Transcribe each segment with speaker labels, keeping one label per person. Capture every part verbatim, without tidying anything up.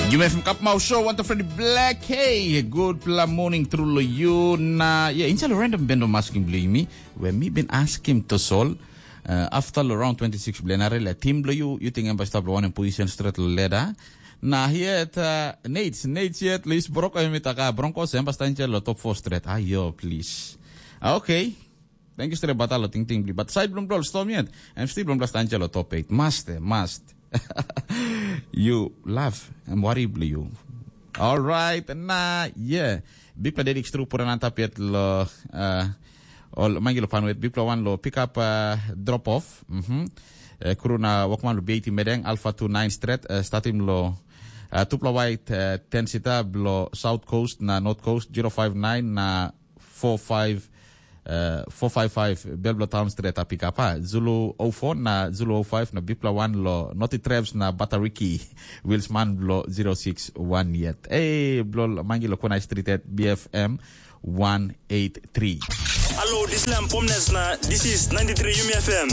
Speaker 1: U M F M Kapmau Show, want to Freddie Black. Hey, good morning through lo you na yeah, inshallah random bendo masking blame me when me been asking to sol uh, after around twenty-six blenare la team lo you you think ambas tablo one in position straight leda na here at uh, Nate Nate yet least broko mitaka Broncos ambas tanche lo top four straight ayo please okay. Thank you, Stre Batalo, ting ting. But side bloom blow, storm yet. I'm still bloom blast Angelo top eight. Must, must. You laugh and worry you. All right, na yeah. Big play dedic stru pura nanta piet lo uh all mangilo panwet big play one lo pick up uh, drop off. Mhm. Uh, kuruna wakman lo eighty medeng Alpha two nine straight uh, starting lo uh, tupla white uh, ten sita lo South Coast na North Coast zero five nine na four five Uh, four five five Belblo Town Street apikapa Zulu oh four na Zulu oh five na Bipla one lo Naughty Trebs na Batariki Wilsman lo zero six one yet eh blo mangi lo Konai Street at B F M one eighty-three.
Speaker 2: Hello, this is Lampomnes na this is ninety-three U M F M.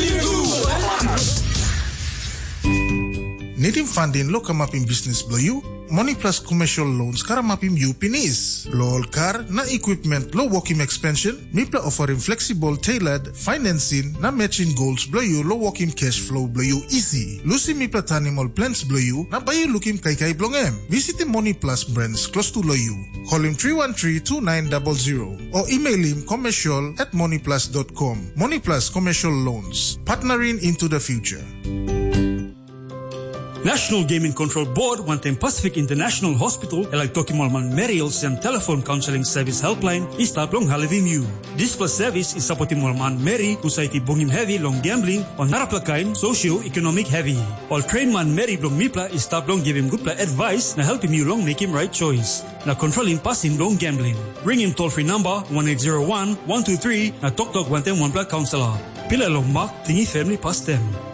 Speaker 3: Needing funding lo kamapin business blow you Money Plus commercial loans karamapim you pinis. Lol car na equipment lo working expansion. Mipla offering flexible tailored financing na matching goals blow you lo working cash flow blow you easy. Lucy Mipla animal plans blow you na bayi looking kai kai blongem. Visit the Money Plus brands close to lo you. Call him three one three two nine zero zero or email him commercial at moneyplus dot com. Money Plus commercial loans, partnering into the future.
Speaker 4: National Gaming Control Board wanting Pacific International Hospital elak Tokimolman Merriel's and telephone counseling service helpline is taplong halivim you. This plus service is supporting Molman Mary usaiti bongim heavy long gambling on naraplakain socio-economic heavy. All train man Mary blong mipla is taplong give him good advice na help him you long make him right choice. Na controlling passing long gambling. Ring him toll free number one eight zero one one two three na talk talk one ten one pla counselor. Pila long mark tingi family past them.